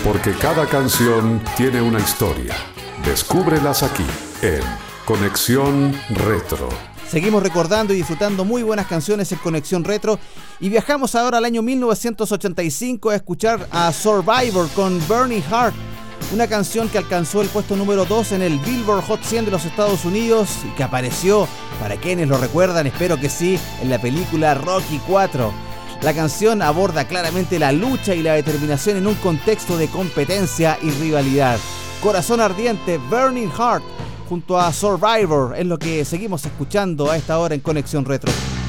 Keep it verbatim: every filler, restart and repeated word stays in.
Porque cada canción tiene una historia. Descúbrelas aquí, en Conexión Retro. Seguimos recordando y disfrutando muy buenas canciones en Conexión Retro y viajamos ahora al año mil novecientos ochenta y cinco a escuchar a Survivor con Burning Heart, una canción que alcanzó el puesto número dos en el Billboard Hot cien de los Estados Unidos y que apareció, para quienes lo recuerdan, espero que sí, en la película Rocky cuatro. La canción aborda claramente la lucha y la determinación en un contexto de competencia y rivalidad. Corazón ardiente, Burning Heart, junto a Survivor, es lo que seguimos escuchando a esta hora en Conexión Retro.